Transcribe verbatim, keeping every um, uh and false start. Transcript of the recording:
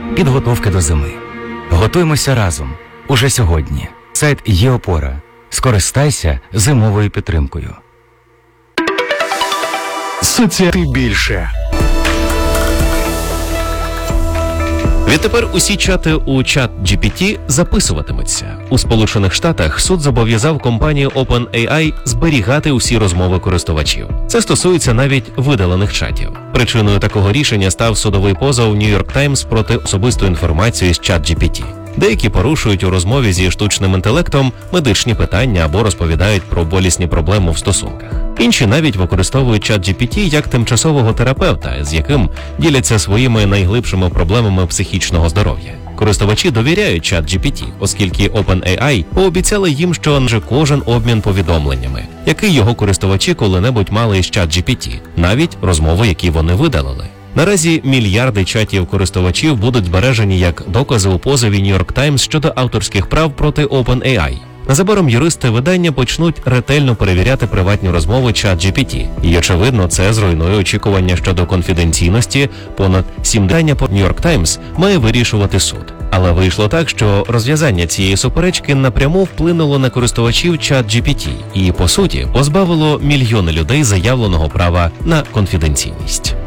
підготовки до зими. Готуємося разом. Уже сьогодні. Сайт є опора. Скористайся зимовою підтримкою. Соціати більше. Відтепер усі чати у чат джі пі ті записуватимуться. У Сполучених Штатах суд зобов'язав компанію OpenAI зберігати усі розмови користувачів. Це стосується навіть видалених чатів. Причиною такого рішення став судовий позов New York Times проти особистої інформації з чат джі пі ті. Деякі порушують у розмові зі штучним інтелектом медичні питання або розповідають про болісні проблеми в стосунках. Інші навіть використовують чат джі пі ті як тимчасового терапевта, з яким діляться своїми найглибшими проблемами психічного здоров'я. Користувачі довіряють чат джі пі ті, оскільки OpenAI пообіцяли їм, що вже кожен обмін повідомленнями, який його користувачі коли-небудь мали із чат джі пі ті, навіть розмови, які вони видалили. Наразі мільярди чатів користувачів будуть збережені як докази у позові New York Times щодо авторських прав проти OpenAI. Незабаром юристи видання почнуть ретельно перевіряти приватні розмови чат джі пі ті. І, очевидно, це зруйнує очікування щодо конфіденційності. Понад сім питання по New York Times має вирішувати суд. Але вийшло так, що розв'язання цієї суперечки напряму вплинуло на користувачів чат джі пі ті і, по суті, позбавило мільйони людей заявленого права на конфіденційність.